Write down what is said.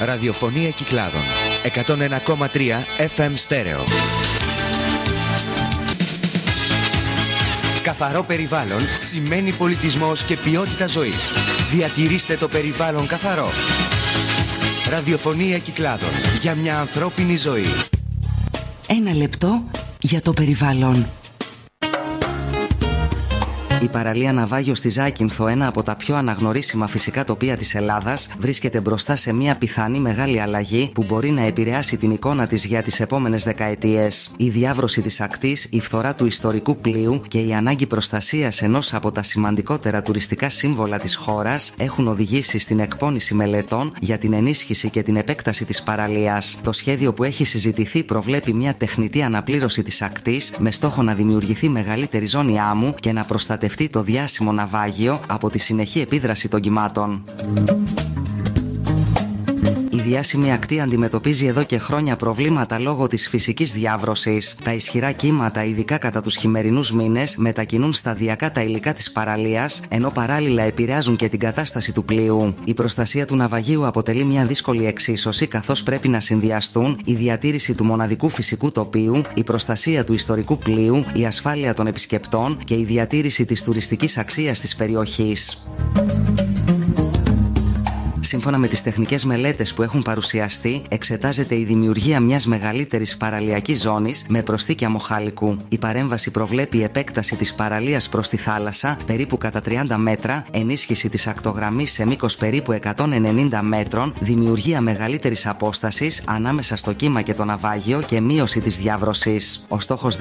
Ραδιοφωνία Κυκλάδων. 101,3 FM στέρεο. Καθαρό περιβάλλον σημαίνει πολιτισμός και ποιότητα ζωής. Διατηρήστε το περιβάλλον καθαρό. Ραδιοφωνία Κυκλάδων. Για μια ανθρώπινη ζωή. Ένα λεπτό για το περιβάλλον. Η παραλία Ναυάγιο στη Ζάκυνθο, ένα από τα πιο αναγνωρίσιμα φυσικά τοπία της Ελλάδας, βρίσκεται μπροστά σε μια πιθανή μεγάλη αλλαγή που μπορεί να επηρεάσει την εικόνα της για τις επόμενες δεκαετίες. Η διάβρωση της ακτής, η φθορά του ιστορικού πλοίου και η ανάγκη προστασίας ενός από τα σημαντικότερα τουριστικά σύμβολα της χώρας έχουν οδηγήσει στην εκπόνηση μελετών για την ενίσχυση και την επέκταση της παραλίας. Το σχέδιο που έχει συζητηθεί προβλέπει μια τεχνητή αναπλήρωση της ακτής με στόχο να δημιουργηθεί μεγαλύτερη ζώνη άμμου και να προστατευτεί το διάσημο ναυάγιο από τη συνεχή επίδραση των κυμάτων. Η διάσημη ακτή αντιμετωπίζει εδώ και χρόνια προβλήματα λόγω της φυσικής διάβρωσης. Τα ισχυρά κύματα, ειδικά κατά τους χειμερινούς μήνες, μετακινούν σταδιακά τα υλικά της παραλίας, ενώ παράλληλα επηρεάζουν και την κατάσταση του πλοίου. Η προστασία του ναυαγίου αποτελεί μια δύσκολη εξίσωση, καθώς πρέπει να συνδυαστούν η διατήρηση του μοναδικού φυσικού τοπίου, η προστασία του ιστορικού πλοίου, η ασφάλεια των επισκεπτών και η διατήρηση της τουριστικής αξίας της περιοχής. Σύμφωνα με τις τεχνικές μελέτες που έχουν παρουσιαστεί, εξετάζεται η δημιουργία μιας μεγαλύτερης παραλιακής ζώνης με προσθήκη αμμοχάλικου. Η παρέμβαση προβλέπει επέκταση της παραλίας προς τη θάλασσα περίπου κατά 30 μέτρα, ενίσχυση της ακτογραμμής σε μήκος περίπου 190 μέτρων, δημιουργία μεγαλύτερης απόστασης ανάμεσα στο κύμα και το ναυάγιο και μείωση της διάβρωσης. Ο στόχος